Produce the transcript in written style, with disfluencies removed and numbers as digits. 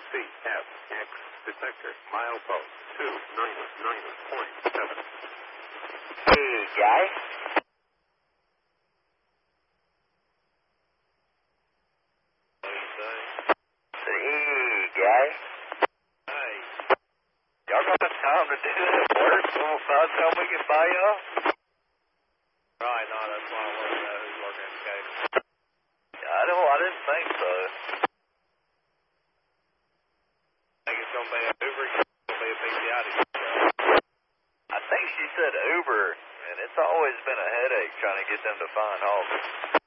CFX detector, milepost 299.7. Hey, guy. Hey, guy. Hey. Y'all got time to do some work? We'll find something we can buy y'all? Right, no, that's why I want to know who's working at the gate. I didn't think so. Think it's going to be an Uber, it's going to be a PCI to get I think she said Uber, and it's always been a headache trying to get them to find Halsey.